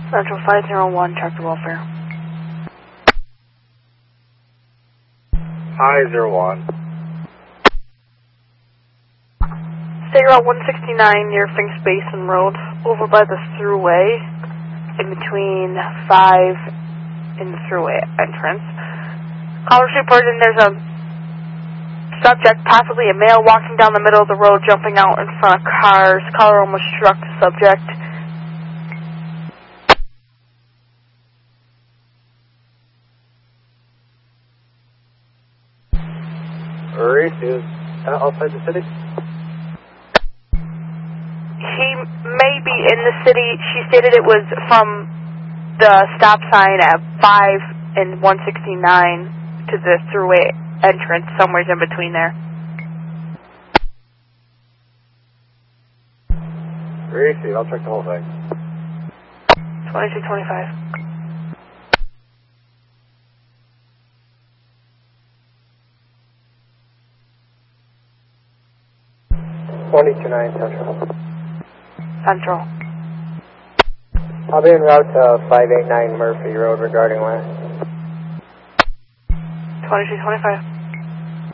Central 501, Tractor Welfare. Hi, 01. State Route 169 near Finks Basin Road, over by the thruway, in between 5 and the thruway entrance. Callers reported there's a subject, possibly a male, walking down the middle of the road, jumping out in front of cars. Caller almost struck the subject. Maurice is outside the city? He may be in the city. She stated it was from the stop sign at 5 and 169 to the thruway entrance, somewhere in between there. Maurice, I'll check the whole thing. 2225. 229 Central. Central. I'll be en route to 589 Murphy Road regarding west. 2225.